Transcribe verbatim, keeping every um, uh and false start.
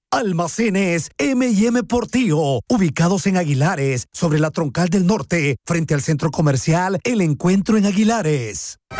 Almacenes eme y eme Portillo, ubicados en Aguilares, sobre la Troncal del Norte, frente al Centro Comercial El Encuentro en Aguilares.